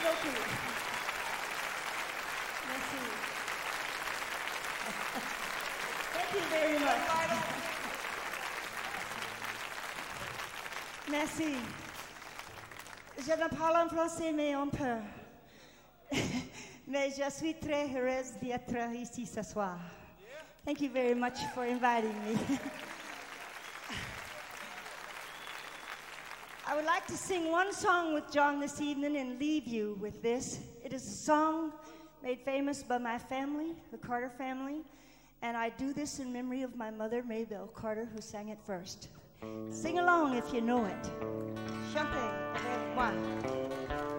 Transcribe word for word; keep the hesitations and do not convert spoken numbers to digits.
beaucoup. Merci. Thank you very much. Merci. Je ne parle en français, mais un peu. Mais je suis très heureuse d'être ici ce soir. Thank you very much for inviting me. I would like to sing one song with John this evening and leave you with this. It is a song made famous by my family, the Carter family, and I do this in memory of my mother, Maybelle Carter, who sang it first. Sing along if you know it. Chantez avec moi.